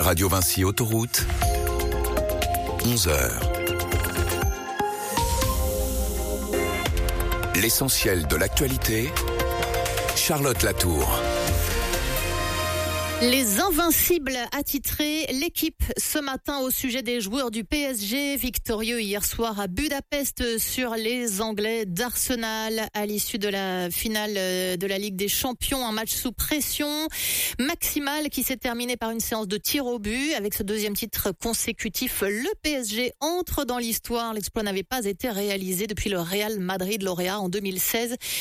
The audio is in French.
Radio Vinci Autoroute, 11h. L'essentiel de l'actualité, Charlotte Latour. Les invincibles attitrés, l'équipe ce matin au sujet des joueurs du PSG, victorieux hier soir à Budapest sur les Anglais d'Arsenal à l'issue de la finale de la Ligue des Champions, un match sous pression maximale qui s'est terminé par une séance de tir au but. Avec ce deuxième titre consécutif, le PSG entre dans l'histoire. L'exploit n'avait pas été réalisé depuis le Real Madrid lauréat en 2016.